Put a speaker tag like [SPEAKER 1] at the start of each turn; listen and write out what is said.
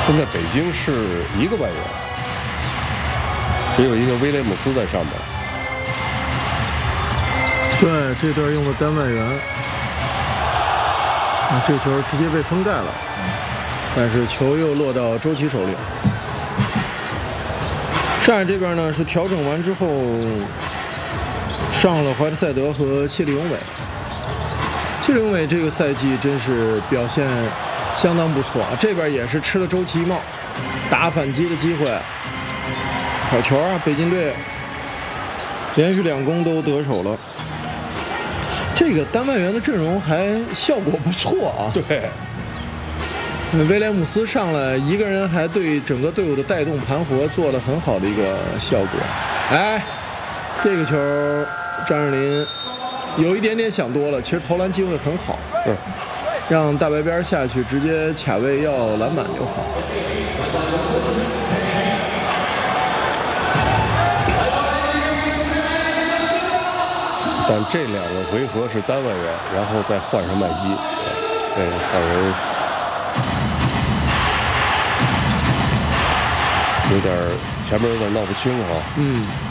[SPEAKER 1] 现在北京是1个外援，只有一个威廉姆斯在上面。
[SPEAKER 2] 对，这段用的单外援，啊，这球直接被封盖了，但是球又落到周琦手里。上海这边呢是调整完之后上了怀特塞德和切里永伟。切里永伟这个赛季真是表现相当不错啊，这边也是吃了周琦一帽，打反击的机会，好球啊！北京队连续2攻都得手了。这个单外援的阵容还效果不错啊。
[SPEAKER 1] 对，
[SPEAKER 2] 威廉姆斯上来一个人还对整个队伍的带动盘活做了很好的一个效果。哎，这个球张智霖有一点点想多了，其实投篮机会很好，让大白边下去直接卡位要篮板就好。
[SPEAKER 1] 但这2个回合是单外援，然后再换上麦基，这让人有点前面有点闹不清啊。